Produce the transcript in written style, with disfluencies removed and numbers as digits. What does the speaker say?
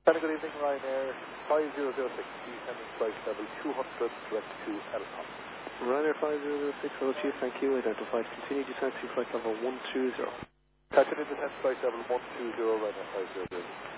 Good evening, Ryanair 5006, descending flight level 200, direct to Elcom. Ryanair 5006, hello Chief, thank you. Identified, continue descent to flight level 120. Continue descent flight level 120, Ryanair 5006.